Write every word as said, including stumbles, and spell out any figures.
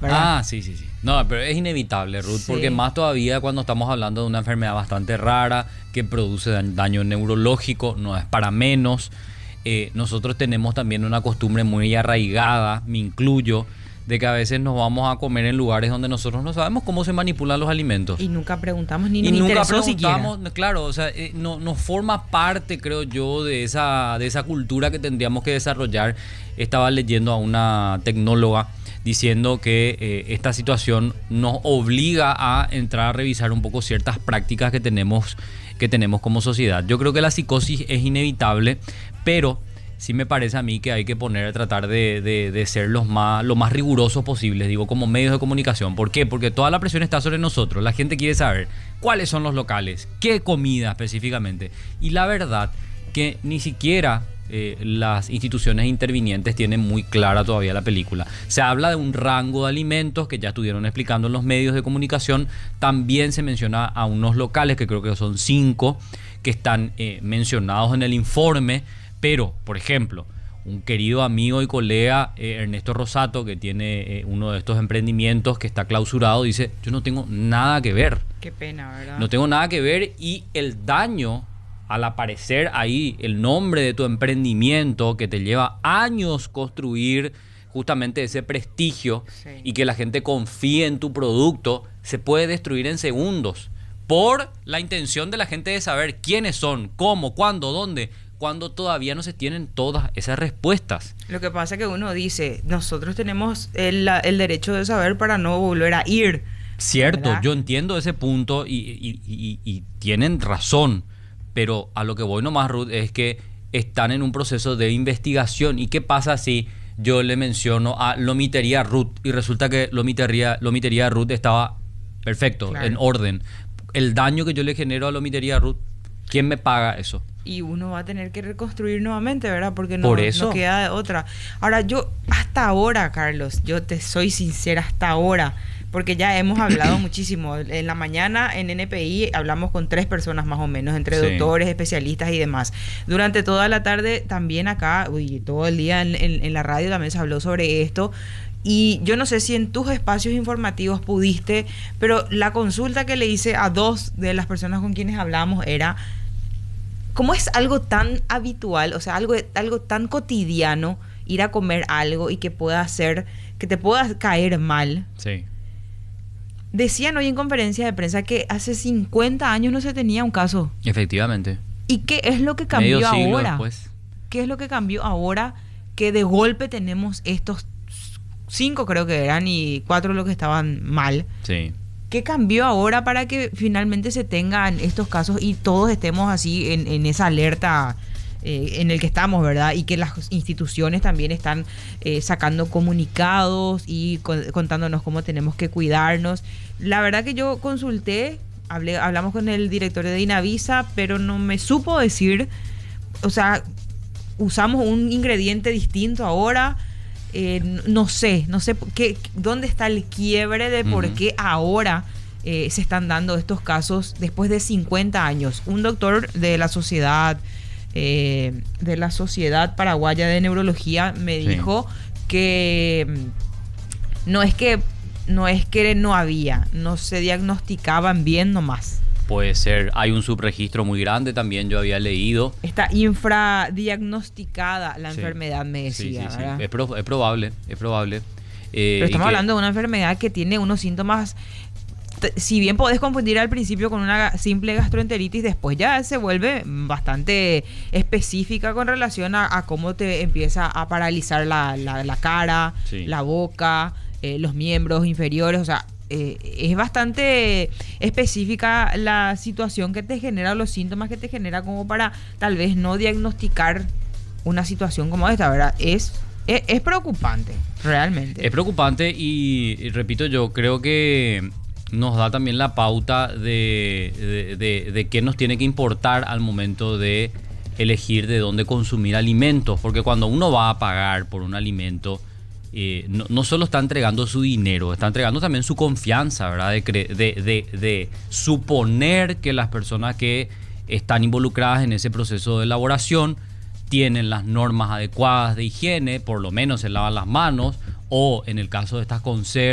¿verdad? Ah, sí, sí, sí. No, pero es inevitable, Ruth, Sí. porque más todavía cuando estamos hablando de una enfermedad bastante rara que produce da- daño neurológico, no es para menos. Eh, nosotros tenemos también una costumbre muy arraigada, me incluyo, de que a veces nos vamos a comer en lugares donde nosotros no sabemos cómo se manipulan los alimentos. Y nunca preguntamos ni Y nos nunca interesó siquiera. preguntamos, claro, o sea, eh, no, no forma parte, creo yo, de esa, de esa cultura que tendríamos que desarrollar. Estaba leyendo a una tecnóloga diciendo que eh, esta situación nos obliga a entrar a revisar un poco ciertas prácticas que tenemos, que tenemos como sociedad. Yo creo que la psicosis es inevitable, pero sí me parece a mí que hay que poner, tratar de, de, de ser los más, lo más rigurosos posibles, digo, como medios de comunicación. ¿Por qué? Porque toda la presión está sobre nosotros. La gente quiere saber cuáles son los locales, qué comida específicamente. Y la verdad que ni siquiera eh, las instituciones intervinientes tienen muy clara todavía la película. Se habla de un rango de alimentos que ya estuvieron explicando en los medios de comunicación. También se menciona a unos locales, que creo que son cinco, que están eh, mencionados en el informe. Pero, por ejemplo, un querido amigo y colega, eh, Ernesto Rosato, que tiene eh, uno de estos emprendimientos que está clausurado, dice, yo no tengo nada que ver. Qué pena, ¿verdad? No tengo nada que ver, y el daño al aparecer ahí el nombre de tu emprendimiento que te lleva años construir justamente ese prestigio, Sí. y que la gente confíe en tu producto, se puede destruir en segundos por la intención de la gente de saber quiénes son, cómo, cuándo, dónde, cuando todavía no se tienen todas esas respuestas. Lo que pasa es que uno dice, nosotros tenemos el, la- el derecho de saber para no volver a ir. Cierto, ¿Verdad? yo entiendo ese punto y, y- y- y tienen razón, pero a lo que voy nomás, Ruth, es que están en un proceso de investigación. ¿Y qué pasa si yo le menciono a Lomitería Ruth y resulta que Lomitería, Lomitería Ruth estaba perfecto, Claro. en orden? El daño que yo le genero a Lomitería Ruth, ¿quién me paga eso? Y uno va a tener que reconstruir nuevamente, ¿verdad? Porque no, Por eso. no queda de otra. Ahora, yo, hasta ahora, Carlos, yo te soy sincera, hasta ahora, porque ya hemos hablado muchísimo. En la mañana en N P I hablamos con tres personas más o menos, entre Sí. doctores, especialistas y demás. Durante toda la tarde también acá, uy, todo el día en, en- en la radio también se habló sobre esto. Y yo no sé si en tus espacios informativos pudiste, pero la consulta que le hice a dos de las personas con quienes hablamos era, ¿cómo es algo tan habitual, o sea, algo, algo tan cotidiano, ir a comer algo y que pueda hacer, que te pueda caer mal? Sí. Decían hoy en conferencia de prensa que hace cincuenta años no se tenía un caso. Efectivamente. ¿Y qué es lo que cambió Medio siglo ahora? después. ¿Qué es lo que cambió ahora que de golpe tenemos estos cinco, creo que eran, y cuatro los que estaban mal? Sí. ¿Qué cambió ahora para que finalmente se tengan estos casos y todos estemos así en, en esa alerta eh, en el que estamos, ¿verdad? Y que las instituciones también están eh, sacando comunicados y con- contándonos cómo tenemos que cuidarnos. La verdad que yo consulté, hablé, hablamos con el director de Inavisa, pero no me supo decir, o sea, usamos un ingrediente distinto ahora. Eh, n- no sé, no sé por qué, dónde está el quiebre de por Ujú. qué ahora eh, se están dando estos casos después de cincuenta años. Un doctor de la sociedad, eh, de la Sociedad Paraguaya de Neurología me Sí. dijo que mm, no es que no es que no había, no se diagnosticaban bien nomás. Puede ser. Hay un subregistro muy grande también, yo había leído. Está infradiagnosticada la Sí. enfermedad, me Sí, decía, sí, sí. ¿verdad? Es, pro- es probable, es probable. Eh, Pero y estamos que- hablando de una enfermedad que tiene unos síntomas, t- si bien podés confundir al principio con una ga- simple gastroenteritis, después ya se vuelve bastante específica con relación a, a cómo te empieza a paralizar la, la- la cara, Sí. la boca, eh, los miembros inferiores, o sea, eh, es bastante específica la situación que te genera, los síntomas que te genera, como para tal vez no diagnosticar una situación como esta, ¿verdad? Es, es, es preocupante, realmente. Es preocupante y, y repito, yo creo que nos da también la pauta de, de, de- de qué nos tiene que importar al momento de elegir de dónde consumir alimentos. Porque cuando uno va a pagar por un alimento, eh, no, no solo está entregando su dinero, está entregando también su confianza, ¿verdad? De, cre- de, de, de suponer que las personas que están involucradas en ese proceso de elaboración tienen las normas adecuadas de higiene, por lo menos se lavan las manos, o en el caso de estas conservas,